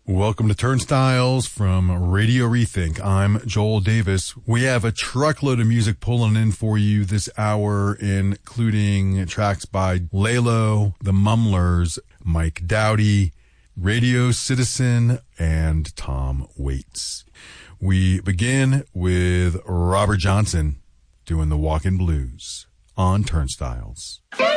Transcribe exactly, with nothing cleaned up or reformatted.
Welcome to Turnstiles from Radio Rethink. I'm Joel Davis. We have a truckload of music pulling in for you this hour, including tracks by Lalo, The Mumblers, Mike Doughty, Radio Citizen, and Tom Waits. We begin with Robert Johnson doing the Walkin' Blues on Turnstiles.